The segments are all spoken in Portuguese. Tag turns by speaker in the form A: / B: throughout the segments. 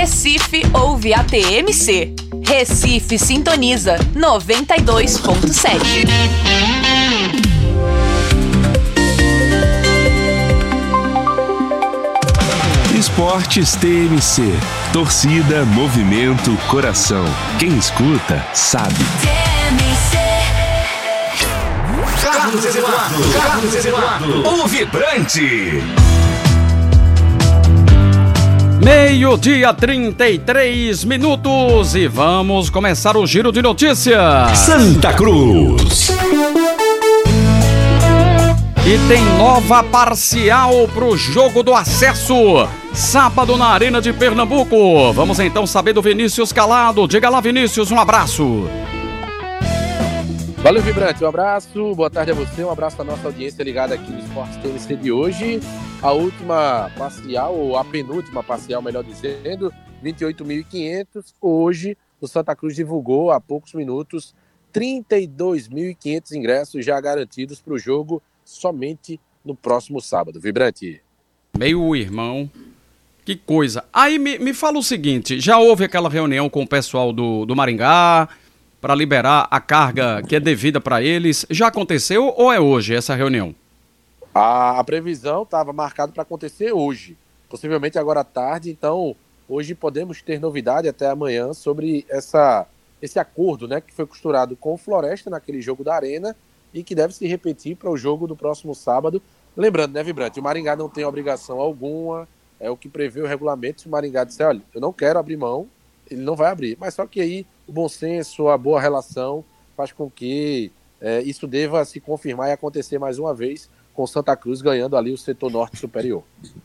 A: Recife ouve a TMC. Recife sintoniza 92.7.
B: Esportes TMC. Torcida, movimento, coração. Quem escuta, sabe.
C: Carlos Eduardo, o vibrante.
D: 12:33 e vamos começar o giro de notícias.
C: Santa Cruz.
D: E tem nova parcial pro jogo do acesso. Sábado na Arena de Pernambuco. Vamos então saber do Vinícius Calado. Diga lá, Vinícius, um abraço.
E: Valeu, Vibrante, um abraço, boa tarde a você, um abraço à nossa audiência ligada aqui no Esportes TMC de hoje. A última parcial, ou a penúltima parcial, melhor dizendo, 28.500. Hoje, o Santa Cruz divulgou há poucos minutos 32.500 ingressos já garantidos para o jogo somente no próximo sábado. Vibrante.
D: Meu irmão, que coisa. Aí me fala o seguinte, já houve aquela reunião com o pessoal do Maringá para liberar a carga que é devida para eles? Já aconteceu ou é hoje essa reunião?
E: A previsão estava marcada para acontecer hoje, possivelmente agora à tarde, então hoje podemos ter novidade até amanhã sobre esse acordo, né, que foi costurado com o Floresta naquele jogo da Arena e que deve se repetir para o jogo do próximo sábado. Lembrando, né, Vibrante, o Maringá não tem obrigação alguma, é o que prevê o regulamento. Se o Maringá disser, olha, eu não quero abrir mão, ele não vai abrir, mas só que aí o bom senso, a boa relação faz com que isso deva se confirmar e acontecer mais uma vez, com Santa Cruz ganhando ali o setor norte superior.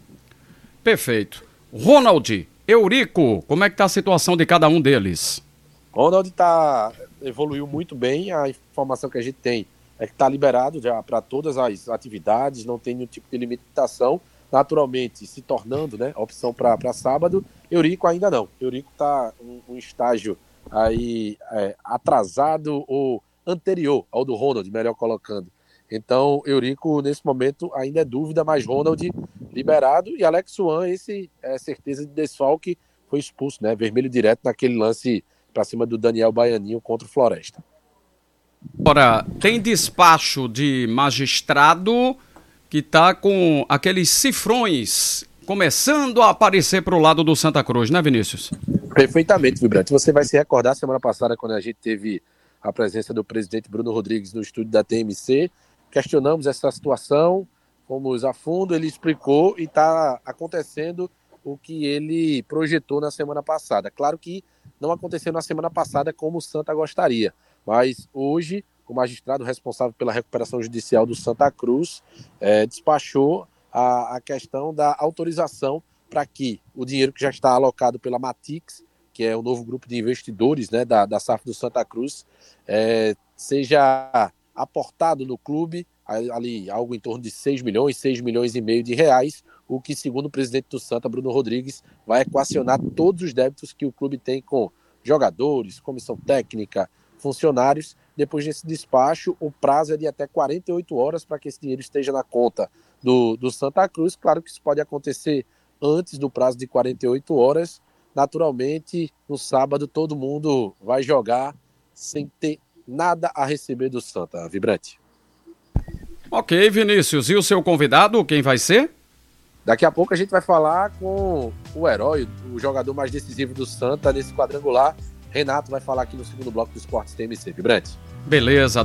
D: Perfeito. Ronald, Eurico, como é que está a situação de cada um deles?
E: Ronald evoluiu muito bem, a informação que a gente tem é que está liberado já para todas as atividades, não tem nenhum tipo de limitação, naturalmente se tornando, né, opção para sábado. Eurico ainda não. Eurico está um estágio aí atrasado ou anterior ao do Ronald, melhor colocando. Então, Eurico, nesse momento, ainda é dúvida, mas Ronald liberado. E Alex Swan, esse é certeza de desfalque, foi expulso, né? Vermelho direto naquele lance para cima do Daniel Baianinho contra o Floresta.
D: Agora, tem despacho de magistrado que está com aqueles cifrões começando a aparecer para o lado do Santa Cruz, né, Vinícius?
E: Perfeitamente, Vibrante. Você vai se recordar, semana passada, quando a gente teve a presença do presidente Bruno Rodrigues no estúdio da TMC, questionamos essa situação, fomos a fundo, ele explicou e está acontecendo o que ele projetou na semana passada. Claro que não aconteceu na semana passada como o Santa gostaria, mas hoje o magistrado responsável pela recuperação judicial do Santa Cruz despachou a questão da autorização para que o dinheiro que já está alocado pela Matix, que é o novo grupo de investidores, né, da SAF do Santa Cruz, seja aportado no clube, ali algo em torno de 6 milhões e meio de reais, o que, segundo o presidente do Santa, Bruno Rodrigues, vai equacionar todos os débitos que o clube tem com jogadores, comissão técnica, funcionários. Depois desse despacho, o prazo é de até 48 horas para que esse dinheiro esteja na conta do Santa Cruz. Claro que isso pode acontecer antes do prazo de 48 horas. Naturalmente, no sábado, todo mundo vai jogar sem ter nada a receber do Santa, Vibrante.
D: Ok, Vinícius. E o seu convidado, quem vai ser?
E: Daqui a pouco a gente vai falar com o herói, o jogador mais decisivo do Santa nesse quadrangular. Renato vai falar aqui no segundo bloco do Esportes TMC, Vibrante.
D: Beleza,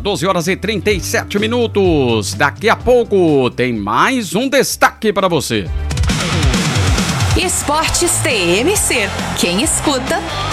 D: 12:37. Daqui a pouco tem mais um destaque para você.
A: Esportes TMC. Quem escuta,